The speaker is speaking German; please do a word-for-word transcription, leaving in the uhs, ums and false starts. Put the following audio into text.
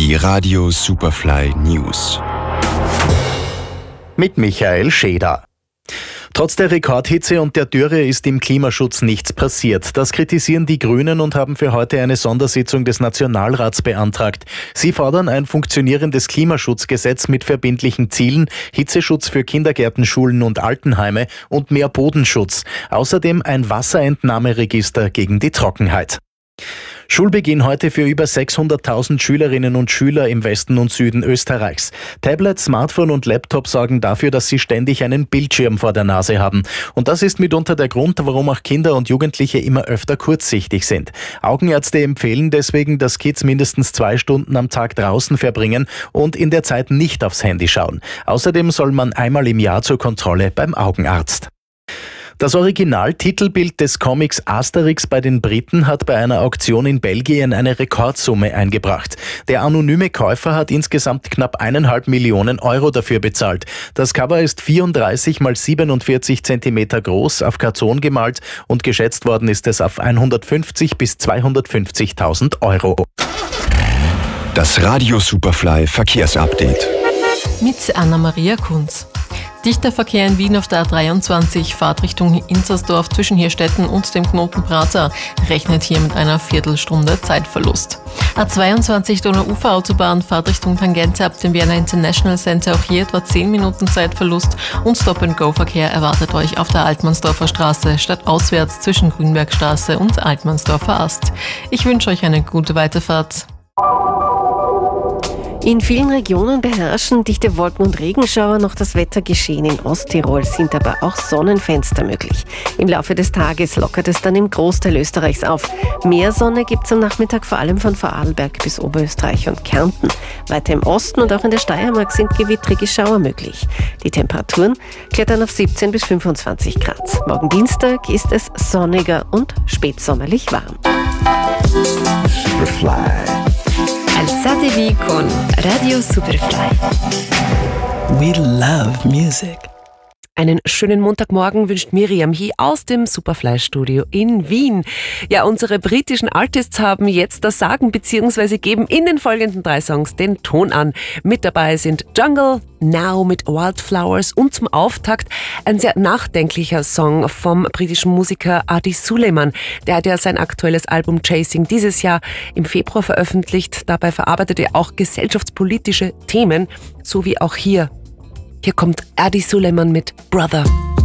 Die Radio Superfly News. Mit Michael Scheder. Trotz der Rekordhitze und der Dürre ist im Klimaschutz nichts passiert. Das kritisieren die Grünen und haben für heute eine Sondersitzung des Nationalrats beantragt. Sie fordern ein funktionierendes Klimaschutzgesetz mit verbindlichen Zielen, Hitzeschutz für Kindergärten, Schulen und Altenheime und mehr Bodenschutz. Außerdem ein Wasserentnahmeregister gegen die Trockenheit. Schulbeginn heute für über sechshunderttausend Schülerinnen und Schüler im Westen und Süden Österreichs. Tablet, Smartphone und Laptop sorgen dafür, dass sie ständig einen Bildschirm vor der Nase haben. Und das ist mitunter der Grund, warum auch Kinder und Jugendliche immer öfter kurzsichtig sind. Augenärzte empfehlen deswegen, dass Kids mindestens zwei Stunden am Tag draußen verbringen und in der Zeit nicht aufs Handy schauen. Außerdem soll man einmal im Jahr zur Kontrolle beim Augenarzt. Das Originaltitelbild des Comics Asterix bei den Briten hat bei einer Auktion in Belgien eine Rekordsumme eingebracht. Der anonyme Käufer hat insgesamt knapp eineinhalb Millionen Euro dafür bezahlt. Das Cover ist vierunddreißig mal siebenundvierzig Zentimeter groß, auf Karton gemalt und geschätzt worden ist es auf hundertfünfzig bis zweihundertfünfzigtausend Euro. Das Radio Superfly Verkehrsupdate. Mit Anna-Maria Kunz. Dichter Verkehr in Wien auf der A dreiundzwanzig, Fahrt Richtung Inzersdorf zwischen Hirstetten und dem Knoten Prater. Rechnet hier mit einer Viertelstunde Zeitverlust. A zweiundzwanzig Donau-Ufer-Autobahn, Fahrt Richtung Tangente ab dem Vienna International Center, auch hier etwa zehn Minuten Zeitverlust. Und Stop-and-Go-Verkehr erwartet euch auf der Altmannsdorfer Straße, stadtauswärts zwischen Grünbergstraße und Altmannsdorfer Ast. Ich wünsche euch eine gute Weiterfahrt. In vielen Regionen beherrschen dichte Wolken- und Regenschauer noch das Wettergeschehen. In Osttirol sind aber auch Sonnenfenster möglich. Im Laufe des Tages lockert es dann im Großteil Österreichs auf. Mehr Sonne gibt es am Nachmittag vor allem von Vorarlberg bis Oberösterreich und Kärnten. Weiter im Osten und auch in der Steiermark sind gewittrige Schauer möglich. Die Temperaturen klettern auf siebzehn bis fünfundzwanzig Grad. Morgen Dienstag ist es sonniger und spätsommerlich warm. Superfly. Alzatevi con Radio Superfly. We love music. Einen schönen Montagmorgen wünscht Miriam hier aus dem Superfly-Studio in Wien. Ja, unsere britischen Artists haben jetzt das Sagen bzw. geben in den folgenden drei Songs den Ton an. Mit dabei sind Jungle, Now mit Wildflowers und zum Auftakt ein sehr nachdenklicher Song vom britischen Musiker Adi Suleiman. Der hat ja sein aktuelles Album Chasing dieses Jahr im Februar veröffentlicht. Dabei verarbeitet er auch gesellschaftspolitische Themen, so wie auch hier. Hier kommt Adi Suleiman mit Brother.